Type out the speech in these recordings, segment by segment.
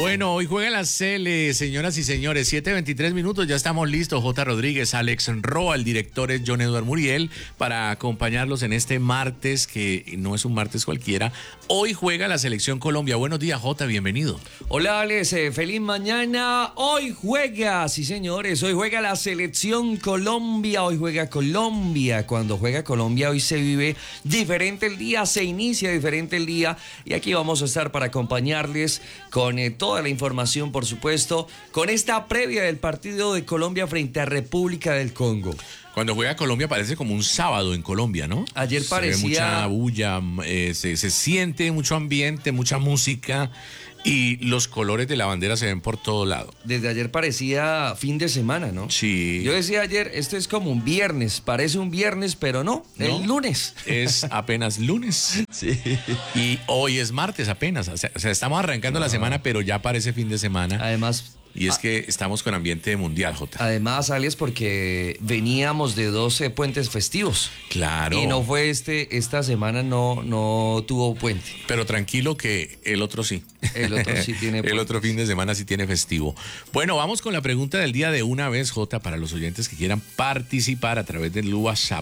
Bueno, hoy juega la Sele, señoras y señores, 7:23, ya estamos listos. J. Rodríguez, Alex Roa, el director es John Eduardo Muriel, para acompañarlos en este martes, que no es un martes cualquiera. Hoy juega la Selección Colombia. Buenos días, J, bienvenido. Hola, Alex, feliz mañana. Hoy juega, sí señores, hoy juega la Selección Colombia, hoy juega Colombia. Cuando juega Colombia, hoy se vive diferente el día, se inicia diferente el día, y aquí vamos a estar para acompañarles con toda la información, por supuesto, con esta previa del partido de Colombia frente a República del Congo. Cuando juega Colombia parece como un sábado en Colombia, ¿no? Ayer parecía... Se ve mucha bulla, se siente mucho ambiente, mucha música, y los colores de la bandera se ven por todo lado. Desde ayer parecía fin de semana, ¿no? Sí. Yo decía ayer, esto es como un viernes, parece un viernes, pero no, el lunes. Es apenas lunes. Sí. Y hoy es martes apenas, o sea, estamos arrancando la semana, pero ya parece fin de semana. Además... Y es que estamos con ambiente mundial, Jota. Además, Alex, porque veníamos de 12 puentes festivos. Claro. Y no fue esta semana no tuvo puente. Pero tranquilo que el otro sí. El otro sí tiene puente. El otro fin de semana sí tiene festivo. Bueno, vamos con la pregunta del día de una vez, Jota, para los oyentes que quieran participar a través del WhatsApp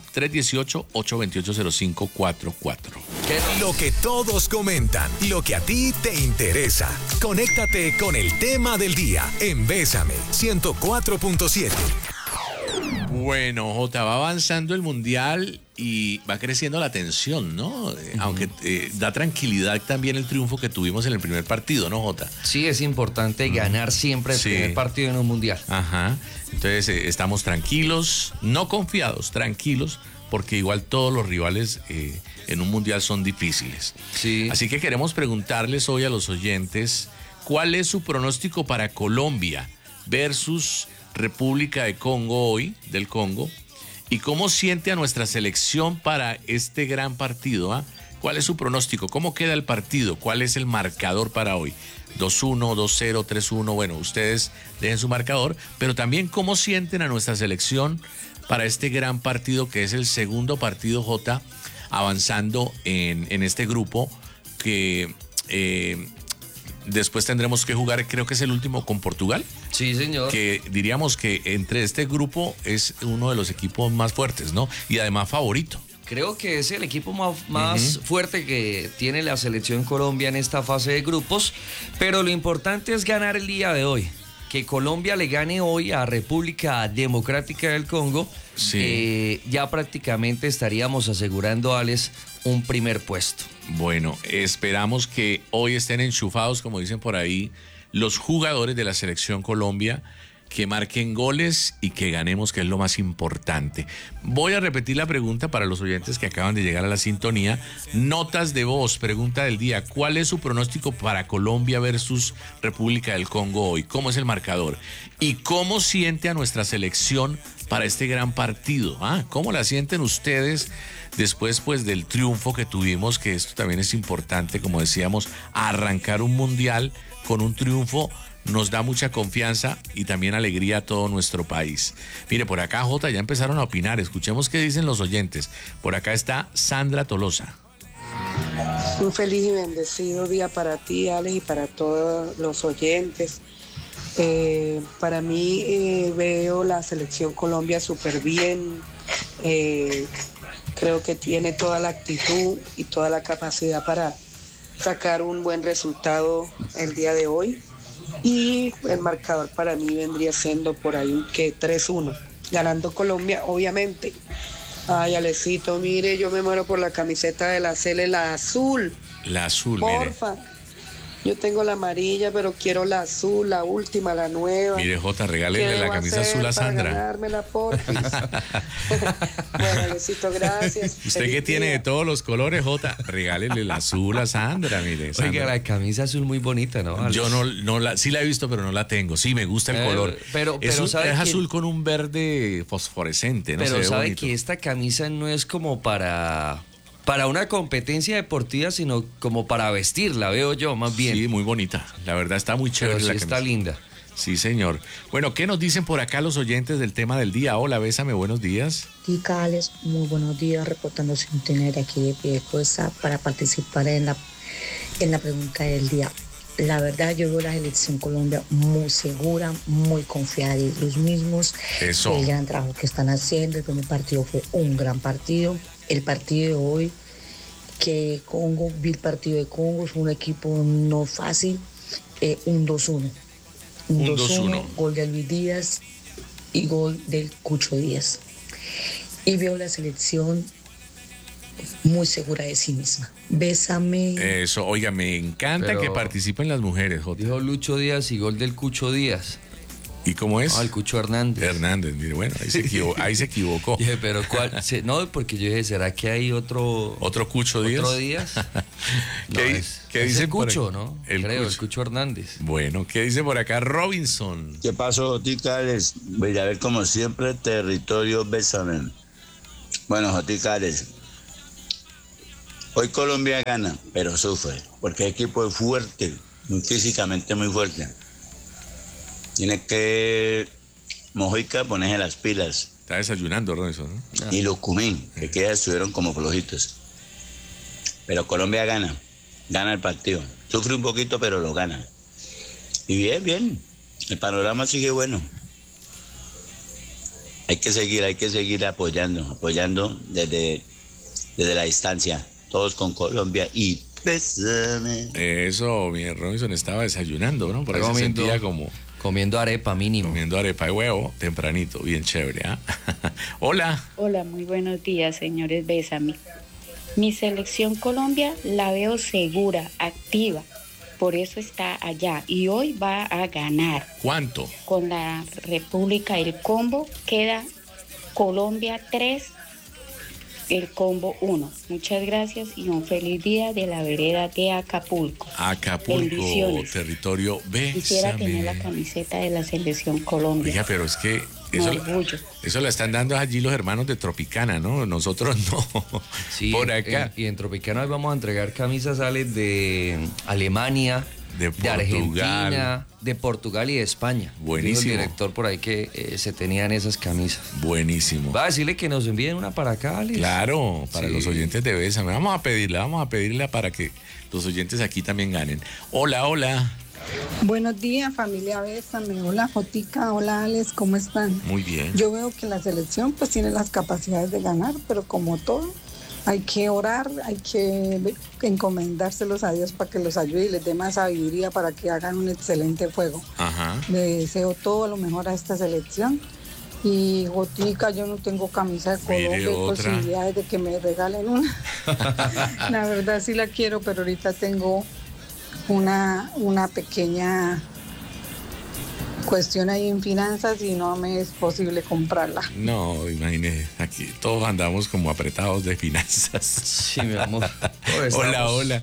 318-828-0544. Lo que todos comentan, lo que a ti te interesa. Conéctate con el tema del día en Bésame 104.7. Bueno, Jota, va avanzando el Mundial y va creciendo la tensión, ¿no? Aunque da tranquilidad también el triunfo que tuvimos en el primer partido, ¿no, Jota? Sí, es importante ganar siempre el primer partido en un Mundial. Ajá. Entonces estamos tranquilos, no confiados, tranquilos, porque igual todos los rivales en un Mundial son difíciles. Sí. Así que queremos preguntarles hoy a los oyentes, ¿cuál es su pronóstico para Colombia versus República de Congo hoy, del Congo? ¿Y cómo siente a nuestra selección para este gran partido? ¿Cuál es su pronóstico? ¿Cómo queda el partido? ¿Cuál es el marcador para hoy? 2-1, 2-0, 3-1, bueno, ustedes dejen su marcador, pero también cómo sienten a nuestra selección para este gran partido, que es el segundo partido, J, avanzando en este grupo, que después tendremos que jugar, creo que es el último con Portugal. Sí, señor. Que diríamos que entre este grupo es uno de los equipos más fuertes, ¿no? Y además favorito. Creo que es el equipo más fuerte que tiene la selección Colombia en esta fase de grupos, pero lo importante es ganar el día de hoy. Que Colombia le gane hoy a República Democrática del Congo, sí. Ya prácticamente estaríamos asegurando, Alex, un primer puesto. Bueno, esperamos que hoy estén enchufados, como dicen por ahí, los jugadores de la selección Colombia, que marquen goles y que ganemos, que es lo más importante. Voy a repetir la pregunta para los oyentes que acaban de llegar a la sintonía. Notas de voz, pregunta del día. ¿Cuál es su pronóstico para Colombia versus República del Congo hoy? ¿Cómo es el marcador? ¿Y cómo siente a nuestra selección para este gran partido? ¿Cómo la sienten ustedes después, pues, del triunfo que tuvimos? Que esto también es importante, como decíamos, arrancar un mundial con un triunfo nos da mucha confianza y también alegría a todo nuestro país. Mire, por acá, Jota, ya empezaron a opinar. Escuchemos qué dicen los oyentes. Por acá está Sandra Tolosa. Un feliz y bendecido día para ti, Alex, y para todos los oyentes. Para mí veo la selección Colombia súper bien. Creo que tiene toda la actitud y toda la capacidad para sacar un buen resultado el día de hoy. Y el marcador para mí vendría siendo por ahí que 3-1, ganando Colombia, obviamente. Ay, Alecito, mire, yo me muero por la camiseta de la Sele, la azul. La azul, porfa. Mire. Yo tengo la amarilla, pero quiero la azul, la última, la nueva. Mire, Jota, regálele la camisa azul a Sandra. Para ganármela, porfis. Bueno, Alecito, gracias. Usted Feliz que tiene día. de todos los colores, Jota, regálele la azul a Sandra, mire. Sandra. Oiga, la camisa azul muy bonita, ¿no, Alex? Yo sí la he visto, pero no la tengo. Sí, me gusta el color. Pero es ¿sabe azul con un verde fosforescente, ¿no? Pero sabe bonito. que esta camisa no es como para una competencia deportiva, sino como para vestirla, veo yo, más bien. Sí, muy bonita. La verdad está muy chévere. Pero sí la está camisa. linda. Sí, señor. Bueno, ¿qué nos dicen por acá los oyentes del tema del día? Hola, Bésame, buenos días. Ticales, muy buenos días, reportando sintonía de aquí de Piedecuesta para participar en la pregunta del día. La verdad, yo veo la selección Colombia muy segura, muy confiada de ellos mismos. Eso. El gran trabajo que están haciendo. El primer partido fue un gran partido. El partido de hoy, que Congo, vi el partido de Congo, es un equipo no fácil. Un 2-1. Un 2-1, gol de Luis Díaz y gol del Cucho Díaz. Y veo la selección muy segura de sí misma. Bésame. Eso, oiga, me encanta Pero- que participen las mujeres, Jota. Dijo Lucho Díaz y gol del Cucho Díaz. ¿Y cómo es? Ah, el Cucho Hernández. Hernández, mire, bueno, ahí se equivocó. Dije, pero ¿cuál? No, porque yo dije, ¿será que hay otro ¿Otro Cucho Díaz? otro Díaz? No, ¿Qué es dicen el por Cucho, ahí? ¿no? El Creo, Cucho. el Cucho Hernández. Bueno, ¿qué dice por acá Robinson? ¿Qué pasó, Joticales? Villaverde, como siempre, territorio Bésame. Bueno, Joticales, hoy Colombia gana, pero sufre, porque el equipo es fuerte, físicamente muy fuerte. Tiene que Mojica ponerse las pilas. Está desayunando, Robinson, ¿no? Y los Cumín, que queda estuvieron como flojitos. Pero Colombia gana el partido. Sufre un poquito, pero lo gana. Y bien, el panorama sigue bueno. Hay que seguir apoyando desde la distancia, todos con Colombia y bésame. Eso, mi Robinson estaba desayunando, ¿no? Por Está eso se comiendo- sentía como Comiendo arepa mínimo. comiendo arepa de huevo tempranito, bien chévere, ¿ah? Hola. Hola, muy buenos días, señores Bésame. Mi selección Colombia la veo segura, activa, por eso está allá y hoy va a ganar. ¿Cuánto? Con la República del Congo queda Colombia 3, el Congo 1. Muchas gracias y un feliz día de la vereda de Acapulco. Acapulco, Bendiciones. territorio Quisiera tener la Bésame. camiseta de la selección Colombia. Oiga, pero es que Un eso, orgullo. eso la están dando allí los hermanos de Tropicana, ¿no? Nosotros no. Sí, por acá. y en Tropicana hoy vamos a entregar camisas, Ale, de Alemania, De Portugal. Argentina, de Portugal y de España. Buenísimo. Dijo el director por ahí que se tenían esas camisas. Buenísimo. Va a decirle que nos envíen una para acá, Ale. Claro, para Sí. los oyentes de Bésame. Vamos a pedirla para que los oyentes aquí también ganen. Hola, hola. Buenos días, familia Bésame. Hola, Jotica. Hola, Alex. ¿Cómo están? Muy bien. Yo veo que la selección pues tiene las capacidades de ganar, pero como todo, hay que orar, hay que encomendárselos a Dios para que los ayude y les dé más sabiduría para que hagan un excelente juego. Ajá. Le deseo todo lo mejor a esta selección. Y Jotica, yo no tengo camisa de Mire, Colombia, hay otra. posibilidades de que me regalen una. La verdad sí la quiero, pero ahorita tengo una pequeña cuestión ahí en finanzas y no me es posible comprarla. No, imagínese, aquí todos andamos como apretados de finanzas. Sí, mi amor. Todos Hola, estamos- hola.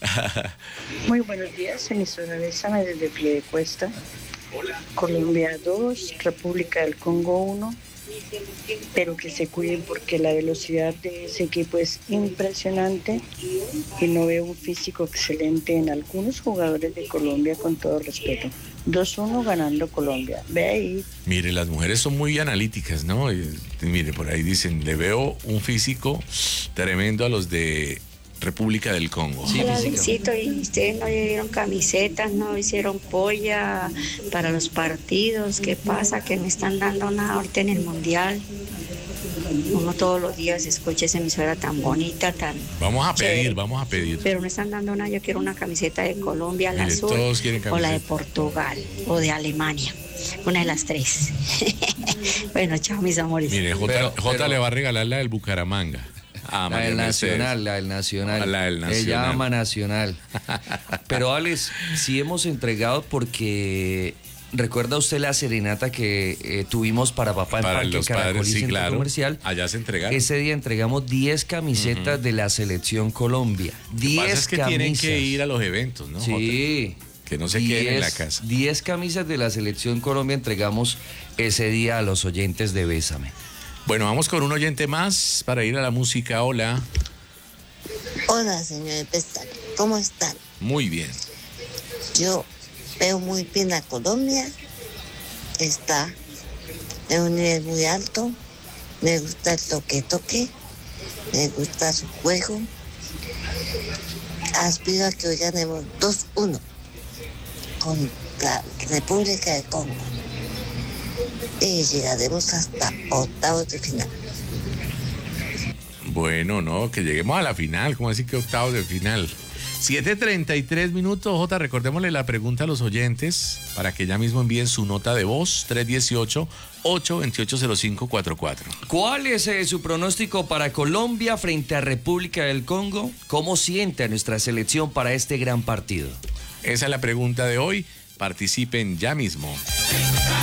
Muy buenos días, emisora Bésame desde Piedecuesta. Colombia 2, República del Congo 1. Pero que se cuiden porque la velocidad de ese equipo es impresionante y no veo un físico excelente en algunos jugadores de Colombia, con todo respeto. 2-1 ganando Colombia. Ve ahí. Mire, las mujeres son muy analíticas, ¿no? Mire, por ahí dicen, le veo un físico tremendo a los de República del Congo. Sí, Hola, física. Luisito, y ustedes no dieron camisetas, no hicieron polla para los partidos. ¿Qué pasa? Que no están dando nada ahorita en el mundial. Uno todos los días escucha esa emisora tan bonita, tan Vamos a pedir, chévere, vamos a pedir. pero no están dando nada. Yo quiero una camiseta de Colombia, la Mire, azul, todos quieren o la de camiseta. Portugal, o de Alemania. Una de las tres. Bueno, chao, mis amores. Mire, Jota le va a regalar la del Bucaramanga. Ah, La María del Mercedes. Nacional, la del Nacional. La del Nacional. Ella ama Nacional. Pero, Alex, sí hemos entregado porque... ¿Recuerda usted la serenata que tuvimos para papá en Para Parque los Caracolí, padres, sí, Centro claro. Comercial? Allá se entregaron. Ese día entregamos 10 camisetas de la Selección Colombia. Lo que 10 pasa es que camisas. tienen que ir a los eventos, ¿no? Sí. Jota? Que no se queden en la casa. 10 camisas de la Selección Colombia entregamos ese día a los oyentes de Bésame. Bueno, vamos con un oyente más para ir a la música. Hola. Hola, señor Pestana, ¿cómo están? Muy bien. Yo veo muy bien a Colombia, está en un nivel muy alto, me gusta el toque, me gusta su juego, aspiro a que hoy ganemos 2-1. contra República del Congo. Y llegaremos hasta octavos de final. Bueno, no, que lleguemos a la final. ¿Cómo así que octavos de final? 7:33 minutos. Jota, recordémosle la pregunta a los oyentes para que ya mismo envíen su nota de voz. 318-828-0544. ¿Cuál es su pronóstico para Colombia frente a República del Congo? ¿Cómo siente a nuestra selección para este gran partido? Esa es la pregunta de hoy. Participen ya mismo.